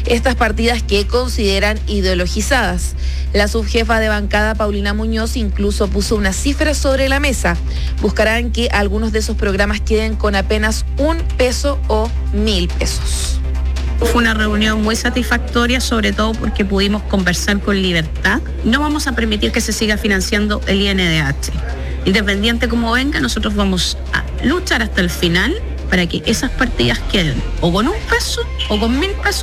estas partidas que consideran ideologizadas. La subjefa de bancada, Paulina Muñoz, incluso puso una cifra sobre la mesa. Buscarán que algunos de esos programas queden con apenas $1 o 1.000 pesos. Fue una reunión muy satisfactoria, sobre todo porque pudimos conversar con libertad. No vamos a permitir que se siga financiando el INDH. Independiente como venga, nosotros vamos a luchar hasta el final para que esas partidas queden o con $1 o con 1.000 pesos